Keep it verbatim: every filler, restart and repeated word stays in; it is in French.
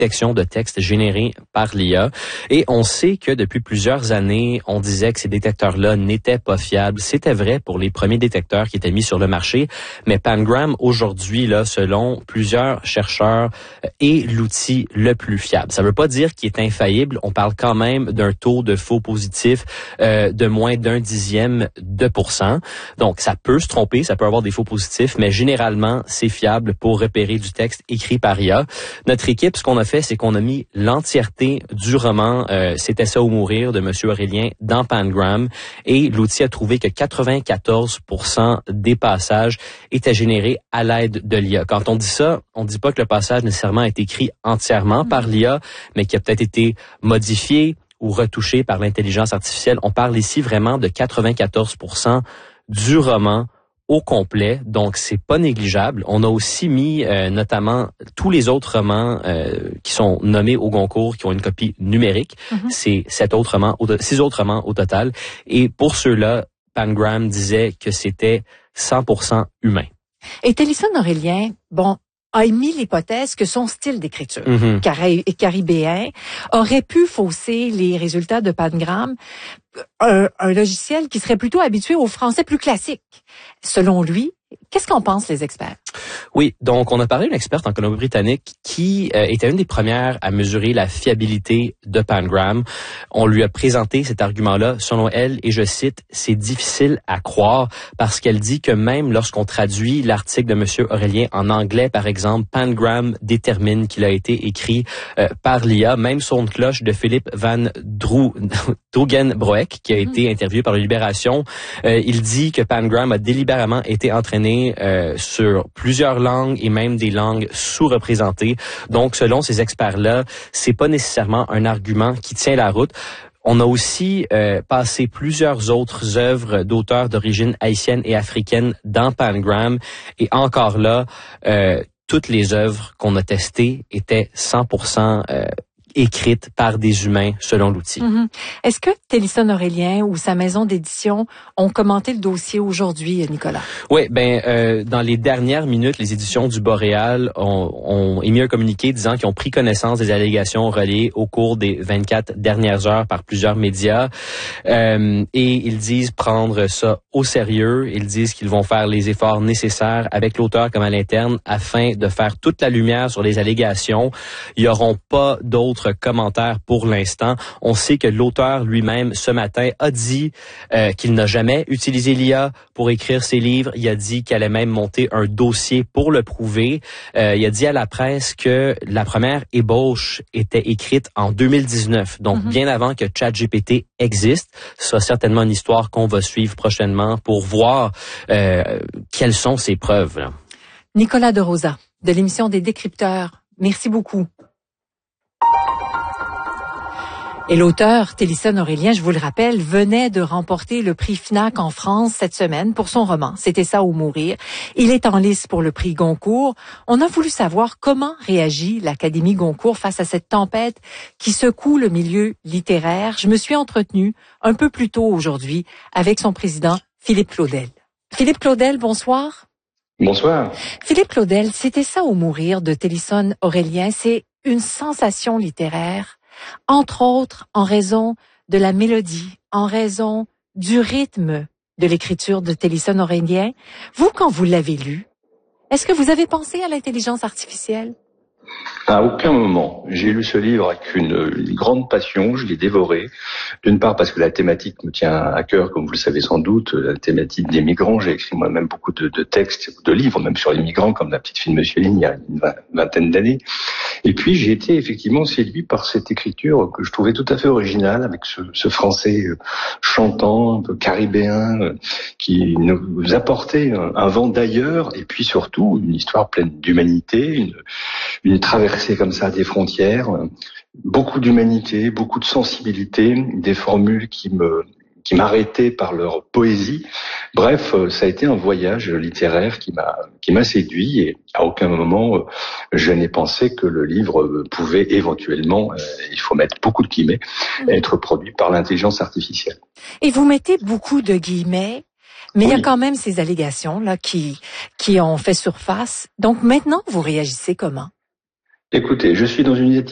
détection de textes générés par l'I A. Et on sait que depuis plusieurs années, on disait que ces détecteurs-là n'étaient pas fiables. C'était vrai pour les premiers détecteurs qui étaient mis sur le marché, mais Pangram, aujourd'hui, là, selon plusieurs chercheurs, est l'outil le plus fiable. Ça ne veut pas dire qu'il est infaillible. On parle quand même d'un taux de faux positifs euh, de moins d'un dixième de pourcent. Donc, ça peut se tromper, ça peut avoir des faux positifs, mais généralement, c'est fiable pour repérer du texte écrit par I A. Notre équipe, ce qu'on a fait, c'est qu'on a mis l'entièreté du roman euh, C'était ça ou mourir de M. Aurélien dans Pangram et l'outil a trouvé que quatre-vingt-quatorze pour cent des passages étaient générés à l'aide de l'I A. Quand on dit ça, on ne dit pas que le passage nécessairement est écrit entièrement par l'I A, mais qui a peut-être été modifié ou retouché par l'intelligence artificielle. On parle ici vraiment de quatre-vingt-quatorze pour cent du roman au complet, donc c'est pas négligeable. On a aussi mis euh, notamment tous les autres romans euh, qui sont nommés au Goncourt, qui ont une copie numérique. Mm-hmm. C'est sept autres romans, six autres romans au total. Et pour ceux-là, Pangram disait que c'était cent pour cent humain. Et Télisson Aurélien, bon, a émis l'hypothèse que son style d'écriture, mm-hmm. cari- caribéen, aurait pu fausser les résultats de Pangram, un, un logiciel qui serait plutôt habitué au français plus classique. Selon lui, qu'est-ce qu'en pensent les experts? Oui, donc on a parlé d'une experte en Colombie-Britannique qui euh, était une des premières à mesurer la fiabilité de Pangram. On lui a présenté cet argument-là. Selon elle, et je cite, « C'est difficile à croire parce qu'elle dit que même lorsqu'on traduit l'article de M. Aurélien en anglais, par exemple, Pangram détermine qu'il a été écrit euh, par l'I A. Même son de cloche de Philippe Van Drou- Drogenbroek, qui a mmh. été interviewé par la Libération, euh, il dit que Pangram a délibérément été entraîné euh, sur plusieurs langues et même des langues sous-représentées. Donc, selon ces experts-là, c'est pas nécessairement un argument qui tient la route. On a aussi euh, passé plusieurs autres œuvres d'auteurs d'origine haïtienne et africaine dans Pangram. Et encore là, euh, toutes les œuvres qu'on a testées étaient cent pour cent euh, écrites par des humains selon l'outil. Mm-hmm. Est-ce que Télisson Aurélien ou sa maison d'édition ont commenté le dossier aujourd'hui, Nicolas? Oui, ben euh, dans les dernières minutes, les éditions du Boréal ont, ont émis un communiqué disant qu'ils ont pris connaissance des allégations relayées au cours des vingt-quatre dernières heures par plusieurs médias euh, et ils disent prendre ça au sérieux. Ils disent qu'ils vont faire les efforts nécessaires avec l'auteur comme à l'interne afin de faire toute la lumière sur les allégations. Il n'y auront pas d'autres commentaires pour l'instant. On sait que l'auteur lui-même, ce matin, a dit euh, qu'il n'a jamais utilisé l'I A pour écrire ses livres. Il a dit qu'elle allait même monter un dossier pour le prouver. Euh, il a dit à la presse que la première ébauche était écrite en deux mille dix-neuf, donc mm-hmm. bien avant que ChatGPT existe. Ce sera certainement une histoire qu'on va suivre prochainement pour voir euh, quelles sont ses preuves. Là. Nicolas de Rosa, de l'émission des Décrypteurs, merci beaucoup. Et l'auteur, Télisson Aurélien, je vous le rappelle, venait de remporter le prix Fnac en France cette semaine pour son roman « C'était ça ou mourir ». Il est en lice pour le prix Goncourt. On a voulu savoir comment réagit l'Académie Goncourt face à cette tempête qui secoue le milieu littéraire. Je me suis entretenue un peu plus tôt aujourd'hui avec son président, Philippe Claudel. Philippe Claudel, bonsoir. Bonsoir. Philippe Claudel, « C'était ça ou mourir » de Télisson Aurélien, c'est une sensation littéraire. Entre autres, en raison de la mélodie, en raison du rythme de l'écriture de Télisson Aurélien. Vous, quand vous l'avez lu, est-ce que vous avez pensé à l'intelligence artificielle? À aucun moment. J'ai lu ce livre avec une, une grande passion, je l'ai dévoré. D'une part parce que la thématique me tient à cœur, comme vous le savez sans doute, la thématique des migrants. J'ai écrit moi-même beaucoup de, de textes, de livres, même sur les migrants, comme La petite fille de Monsieur Ligne, il y a une vingtaine d'années. Et puis j'ai été effectivement séduit par cette écriture que je trouvais tout à fait originale, avec ce, ce français chantant, un peu caribéen, qui nous apportait un, un vent d'ailleurs, et puis surtout une histoire pleine d'humanité, une, une traversée comme ça des frontières, beaucoup d'humanité, beaucoup de sensibilité, des formules qui me qui m'arrêtaient par leur poésie. Bref, ça a été un voyage littéraire qui m'a qui m'a séduit et à aucun moment je n'ai pensé que le livre pouvait éventuellement, euh, il faut mettre beaucoup de guillemets, être produit par l'intelligence artificielle. Et vous mettez beaucoup de guillemets, mais oui. Il y a quand même ces allégations là qui qui ont fait surface. Donc maintenant, vous réagissez comment? Écoutez, je suis dans une